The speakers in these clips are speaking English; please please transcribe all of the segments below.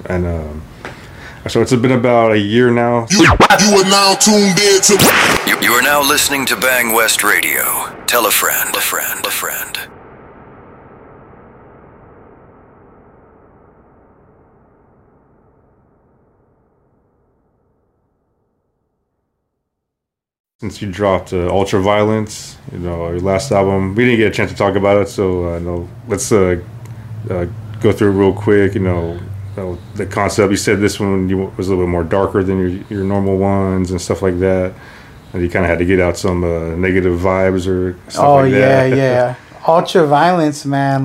And so it's been about a year now. You are now tuned in to. You are now listening to Bang West Radio. Tell a friend, a friend, a friend. Since you dropped Ultraviolence, your last album, we didn't get a chance to talk about it, so let's go through it real quick. The concept. You said this one was a little bit more darker than your normal ones and stuff like that, and you kind of had to get out some negative vibes or stuff like that. yeah. Ultraviolence, man.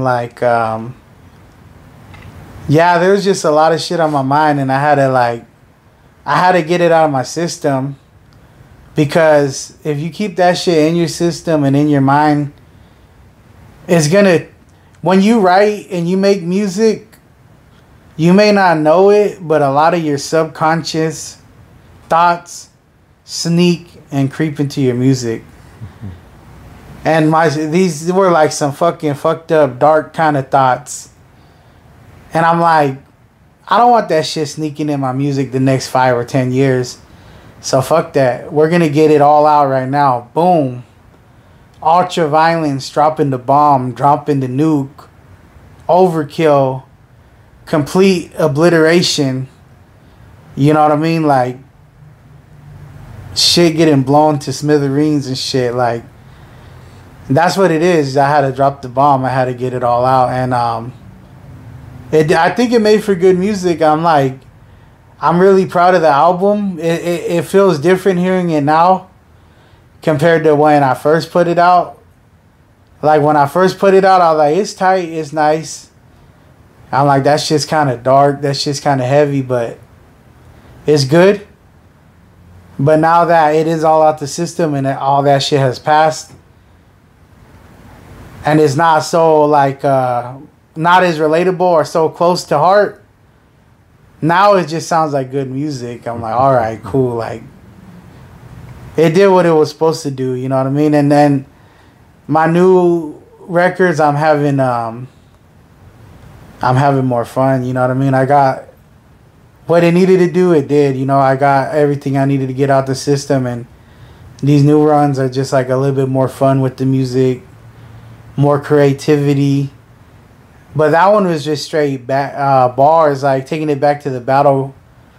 There was just a lot of shit on my mind, and I had to get it out of my system. Because if you keep that shit in your system and in your mind, it's gonna, when you write and you make music, you may not know it, but a lot of your subconscious thoughts sneak and creep into your music. And these were like some fucking fucked up, dark kind of thoughts. And I'm like, I don't want that shit sneaking in my music the next 5 or 10 years. So fuck that. We're going to get it all out right now. Boom. Ultraviolence, dropping the bomb, dropping the nuke. Overkill. Complete obliteration. You know what I mean? Like, shit getting blown to smithereens and shit. Like, that's what it is. I had to drop the bomb. I had to get it all out. And I think it made for good music. I'm really proud of the album. It feels different hearing it now compared to when I first put it out. Like, when I first put it out, I was like, it's tight, it's nice. I'm like, that shit's kind of dark, that shit's kind of heavy, but it's good. But now that it is all out the system and all that shit has passed, and it's not so, not as relatable or so close to heart, now it just sounds like good music. I'm like, all right, cool. Like, it did what it was supposed to do. You know what I mean? And then my new records, I'm having more fun. You know what I mean? I got what it needed to do. It did. I got everything I needed to get out the system. And these new runs are just like a little bit more fun with the music, more creativity. But that one was just straight bars, like taking it back to the battle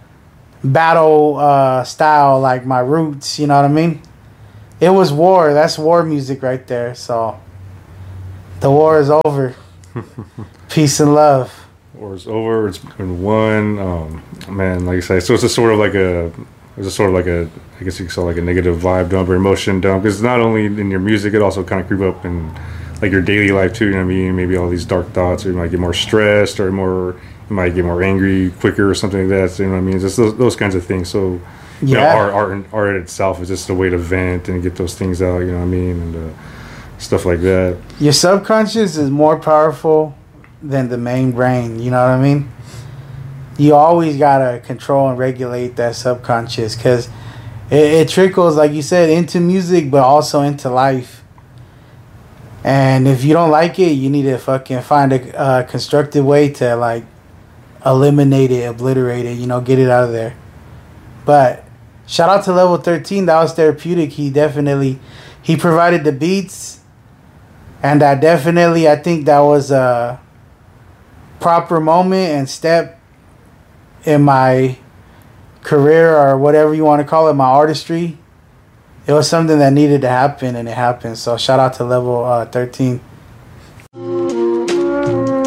style, like my roots, you know what I mean? It was war. That's war music right there. So the war is over. Peace and love. War is over. It's been won. Man, like I said, so it's a sort of like a, I guess you could say like a negative vibe dump or emotion dump. Because not only in your music, it also kind of creep up in like your daily life too. You know what I mean? Maybe all these dark thoughts, or you might get more stressed, or you might get more angry quicker or something like that. So, you know what I mean? Just those kinds of things. So art itself is just a way to vent and get those things out. You know what I mean? And stuff like that. Your subconscious is more powerful than the main brain. You know what I mean? You always gotta control and regulate that subconscious, because it trickles, like you said, into music, but also into life. And if you don't like it, you need to fucking find a constructive way to like eliminate it, obliterate it, get it out of there. But shout out to Level 13. That was therapeutic. He provided the beats, and I think that was a proper moment and step in my career, or whatever you want to call it, my artistry. It was something that needed to happen, and it happened. So shout out to Level 13.